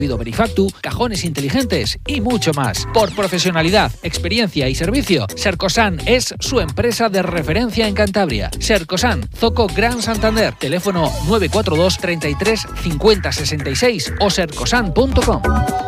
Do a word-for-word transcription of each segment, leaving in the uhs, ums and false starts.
Verifactu, cajones inteligentes y mucho más. Por profesionalidad, experiencia y servicio, Sercosan es su empresa de referencia en Cantabria. Sercosan, Zoco Gran Santander, teléfono nueve cuatro dos, treinta y tres, cincuenta, sesenta y seis o sercosan punto com.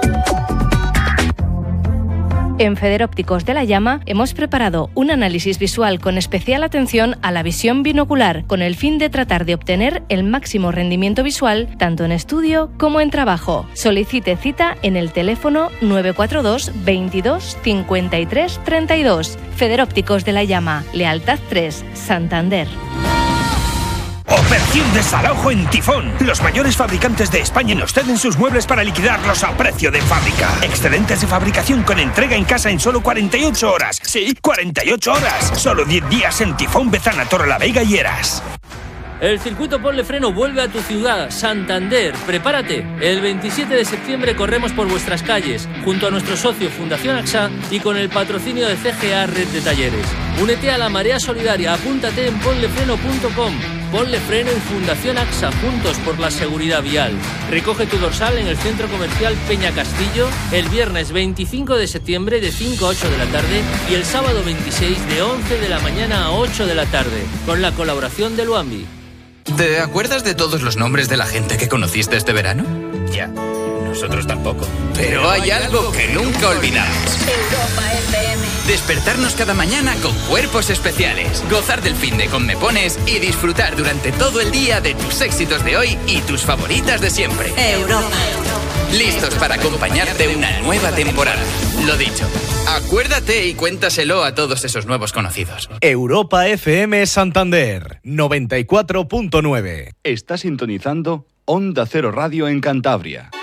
En Federópticos de la Llama hemos preparado un análisis visual con especial atención a la visión binocular, con el fin de tratar de obtener el máximo rendimiento visual tanto en estudio como en trabajo. Solicite cita en el teléfono nueve cuatro dos, veintidós, cincuenta y tres, treinta y dos. Federópticos de la Llama, Lealtad tres, Santander. Operación desalojo en Tifón. Los mayores fabricantes de España nos ceden sus muebles para liquidarlos a precio de fábrica. Excedentes de fabricación con entrega en casa en solo cuarenta y ocho horas. Sí, cuarenta y ocho horas. Solo diez días en Tifón, Bezana, Torrelavega y Heras. El circuito Ponle Freno vuelve a tu ciudad, Santander. Prepárate. El veintisiete de septiembre corremos por vuestras calles, junto a nuestro socio Fundación A X A y con el patrocinio de C G A Red de Talleres. Únete a la marea solidaria. Apúntate en ponle freno punto com. Ponle Freno y Fundación A X A, juntos por la seguridad vial. Recoge tu dorsal en el Centro Comercial Peña Castillo el viernes veinticinco de septiembre de cinco a ocho de la tarde y el sábado veintiséis de once de la mañana a ocho de la tarde, con la colaboración de Luambi. ¿Te acuerdas de todos los nombres de la gente que conociste este verano? Ya, nosotros tampoco. Pero hay algo que nunca olvidamos. Europa F M. Despertarnos cada mañana con cuerpos especiales. Gozar del finde con Me Pones y disfrutar durante todo el día de tus éxitos de hoy y tus favoritas de siempre. Europa. Listos para acompañarte una nueva temporada. Lo dicho, acuérdate y cuéntaselo a todos esos nuevos conocidos. Europa F M Santander, noventa y cuatro punto nueve. Está sintonizando Onda Cero Radio en Cantabria.